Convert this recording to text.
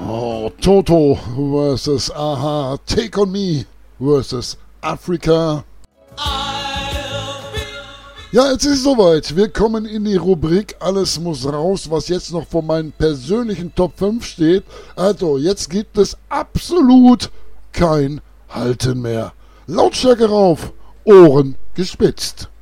Oh, Toto versus Aha, Take on Me versus Africa. Ja, jetzt ist es soweit. Wir kommen in die Rubrik Alles muss raus, was jetzt noch vor meinen persönlichen Top 5 steht. Also, jetzt gibt es absolut kein Halten mehr. Lautstärke rauf, Ohren gespitzt.